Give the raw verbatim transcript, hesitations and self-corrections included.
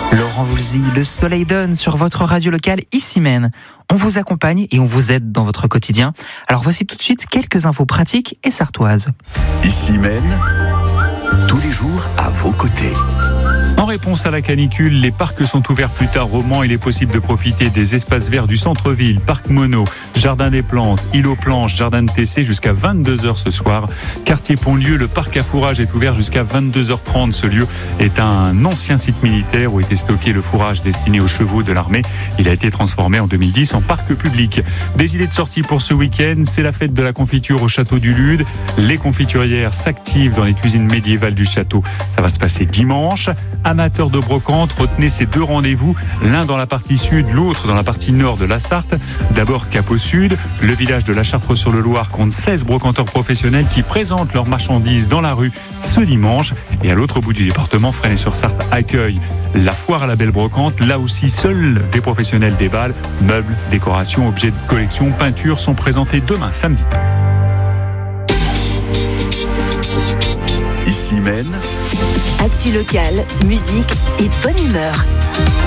Laurent Voulzy, le soleil donne sur votre radio locale ici Maine. On vous accompagne et on vous aide dans votre quotidien. Alors voici tout de suite quelques infos pratiques et sartoises. Ici Maine, tous les jours à vos côtés. En réponse à la canicule, les parcs sont ouverts plus tard au Mans. Il est possible de profiter des espaces verts du centre-ville, parc Mono, jardin des plantes, île aux planches, jardin de T C jusqu'à vingt-deux heures ce soir. Quartier Pontlieu, le parc à fourrage est ouvert jusqu'à vingt-deux heures trente. Ce lieu est un ancien site militaire où était stocké le fourrage destiné aux chevaux de l'armée. Il a été transformé en deux mille dix en parc public. Des idées de sortie pour ce week-end, c'est la fête de la confiture au château du Lude. Les confiturières s'activent dans les cuisines médiévales du château. Ça va se passer dimanche. Amateurs de brocante, retenez ces deux rendez-vous, l'un dans la partie sud, l'autre dans la partie nord de la Sarthe. D'abord Cap au sud, le village de la Chartre-sur-le-Loir compte seize brocanteurs professionnels qui présentent leurs marchandises dans la rue ce dimanche. Et à l'autre bout du département, Fresnay-sur-Sarthe accueille la foire à la belle brocante. Là aussi, seuls des professionnels des balles, meubles, décorations, objets de collection, peintures sont présentés demain samedi. Ici Maine, actu locale, musique et bonne humeur.